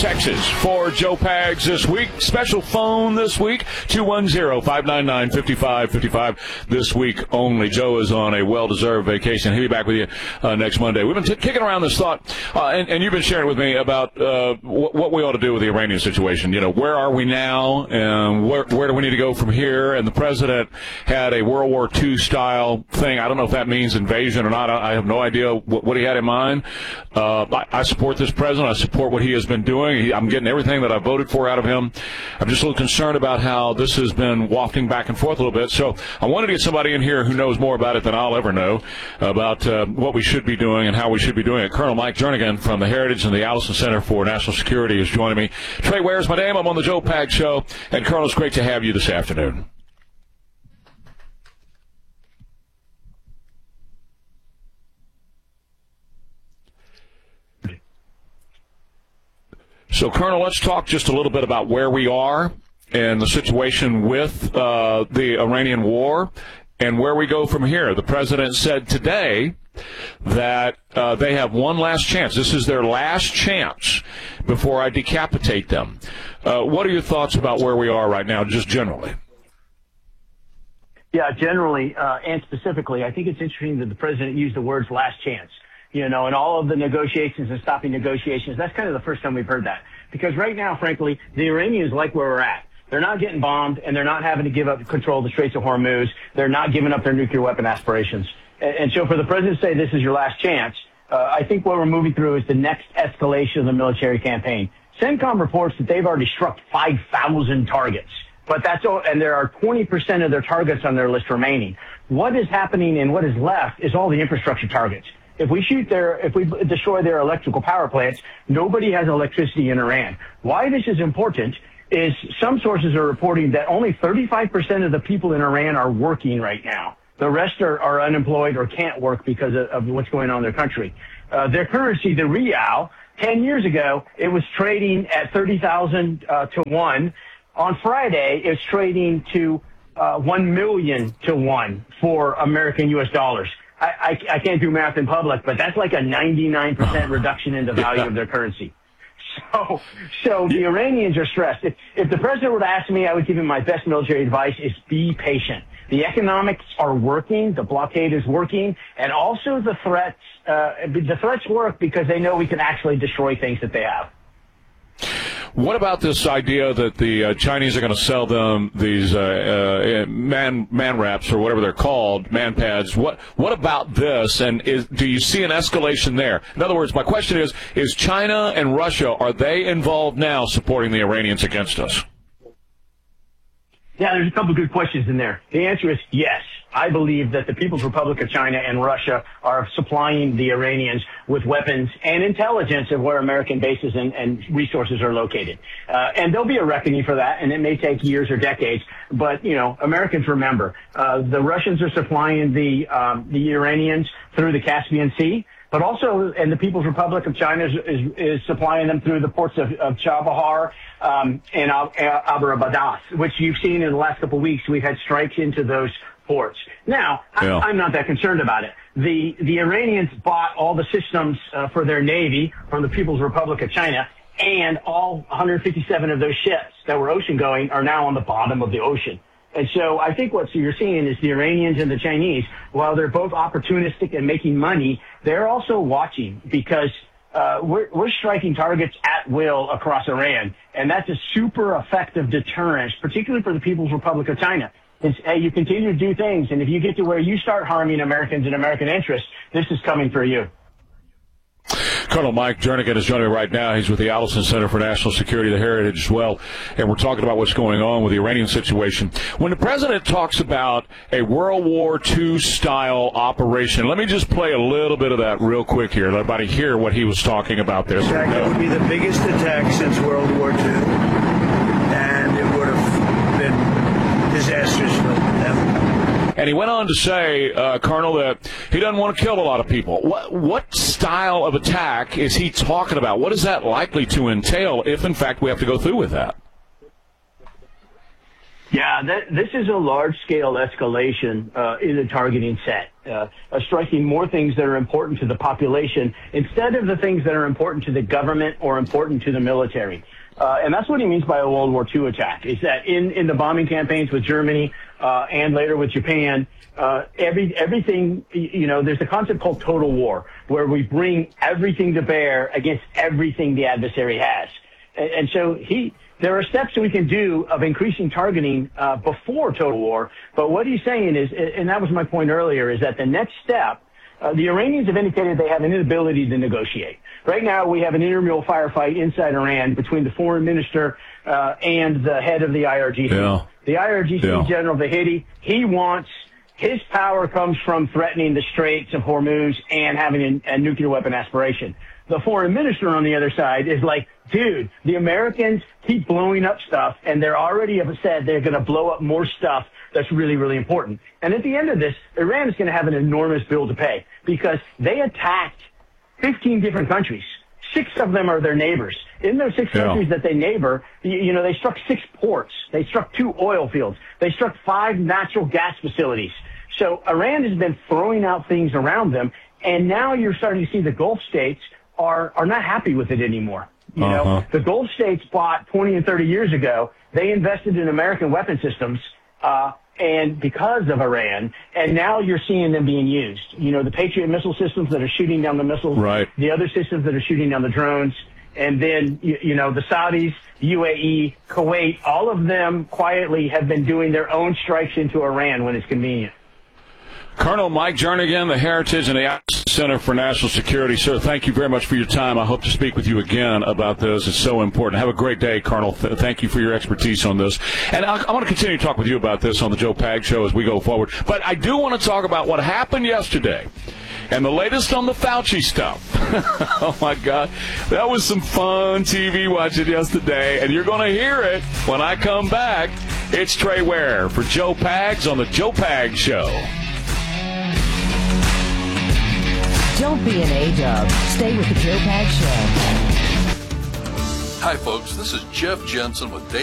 Texas for Joe Pags this week. Special phone this week, 210-599-5555. This week only. Joe is on a well-deserved vacation. He'll be back with you next Monday. We've been kicking around this thought, and you've been sharing with me about what we ought to do with the Iranian situation. You know, where are we now, and where do we need to go from here? And the president had a World War II style thing. I don't know if that means invasion or not. I have no idea what he had in mind. I support this president. I support what he has been doing. I'm getting everything that I voted for out of him. I'm just a little concerned about how this has been wafting back and forth a little bit. So I wanted to get somebody in here who knows more about it than I'll ever know about what we should be doing and how we should be doing it. Colonel Mike Jernigan from the Heritage and the Allison Center for National Security is joining me. Trey Ware's my name. I'm on the Joe Pags Show. And, Colonel, it's great to have you this afternoon. So, Colonel, let's talk just a little bit about where we are and the situation with the Iranian war and where we go from here. The president said today that they have one last chance. This is their last chance before I decapitate them. What are your thoughts about where we are right now, just generally? Yeah, generally and specifically, I think it's interesting that the president used the words last chance. You know, in all of the negotiations and stopping negotiations, that's kind of the first time we've heard that. Because right now, frankly, the Iranians like where we're at. They're not getting bombed, and they're not having to give up control of the Straits of Hormuz. They're not giving up their nuclear weapon aspirations. And so for the president to say this is your last chance, I think what we're moving through is the next escalation of the military campaign. CENTCOM reports that they've already struck 5,000 targets. But that's all, and there are 20% of their targets on their list remaining. What is happening and what is left is all the infrastructure targets. If we destroy their electrical power plants, nobody has electricity in Iran. Why this is important is some sources are reporting that only 35% of the people in Iran are working right now. The rest are unemployed or can't work because of what's going on in their country. Their currency, the rial, 10 years ago, it was trading at 30,000 to 1. On Friday, it's trading to 1 million to 1 for American U.S. dollars. I can't do math in public, but that's like a 99% reduction in the value of their currency. So the Iranians are stressed. If the president were to ask me, I would give him my best military advice is be patient. The economics are working, the blockade is working, and also the threats work because they know we can actually destroy things that they have. What about this idea that the Chinese are going to sell them these man wraps or whatever they're called, man pads? What about this? And do you see an escalation there? In other words, my question is China and Russia, are they involved now supporting the Iranians against us? Yeah, there's a couple of good questions in there. The answer is yes. I believe that the People's Republic of China and Russia are supplying the Iranians with weapons and intelligence of where American bases and resources are located. And there'll be a reckoning for that, and it may take years or decades. But, you know, Americans remember, the Russians are supplying the Iranians through the Caspian Sea. But also, and the People's Republic of China is supplying them through the ports of Chabahar and Abbottabad, which you've seen in the last couple of weeks. We've had strikes into those ports. Now, yeah. I'm not that concerned about it. The Iranians bought all the systems for their Navy from the People's Republic of China, and all 157 of those ships that were ocean-going are now on the bottom of the ocean. And so I think what you're seeing is the Iranians and the Chinese, while they're both opportunistic and making money, they're also watching because we're striking targets at will across Iran. And that's a super effective deterrent, particularly for the People's Republic of China. It's, hey, you continue to do things, and if you get to where you start harming Americans and American interests, this is coming for you. Colonel Mike Jernigan is joining me right now. He's with the Allison Center for National Security, the Heritage as well, and we're talking about what's going on with the Iranian situation. When the president talks about a World War II style operation, let me just play a little bit of that real quick here. Let everybody hear what he was talking about there. It would be the biggest attack since World War II, and it would have been disastrous for them. And he went on to say, Colonel, that he doesn't want to kill a lot of people. What style of attack is he talking about? What is that likely to entail if, in fact, we have to go through with that? Yeah, this is a large-scale escalation in the targeting set. striking more things that are important to the population instead of the things that are important to the government or important to the military. And that's what he means by a World War II attack, is that in the bombing campaigns with Germany and later with Japan, everything, there's a concept called total war, where we bring everything to bear against everything the adversary has. And so there are steps we can do of increasing targeting before total war. But what he's saying is, and that was my point earlier, is that the next step, the Iranians have indicated they have an inability to negotiate. Right now, we have an intramural firefight inside Iran between the foreign minister and the head of the IRGC. Yeah. The IRGC General Vahidi, his power comes from threatening the Straits of Hormuz and having a nuclear weapon aspiration. The foreign minister on the other side is like, dude, the Americans keep blowing up stuff, and they're already have said they're going to blow up more stuff that's really, really important. And at the end of this, Iran is going to have an enormous bill to pay because they attacked 15 different countries. 6 of them are their neighbors. In those 6 countries that they neighbor, they struck 6 ports. They struck 2 oil fields. They struck 5 natural gas facilities. So Iran has been throwing out things around them, and now you're starting to see the Gulf states are not happy with it anymore. You know, the Gulf states bought 20 and 30 years ago. They invested in American weapon systems, and because of Iran, and now you're seeing them being used. The Patriot missile systems that are shooting down the missiles, the other systems that are shooting down the drones, and then, the Saudis, UAE, Kuwait, all of them quietly have been doing their own strikes into Iran when it's convenient. Colonel Mike Jernigan, the Heritage and the Center for National Security. Sir, thank you very much for your time. I hope to speak with you again about this. It's so important. Have a great day, Colonel. Thank you for your expertise on this. And I want to continue to talk with you about this on the Joe Pag Show as we go forward. But I do want to talk about what happened yesterday and the latest on the Fauci stuff. Oh, my God. That was some fun TV watching yesterday, and you're going to hear it when I come back. It's Trey Ware for Joe Pags on the Joe Pag Show. Don't be an A-dub. Stay with the Joe Pag Show. Hi, folks. This is Jeff Jensen with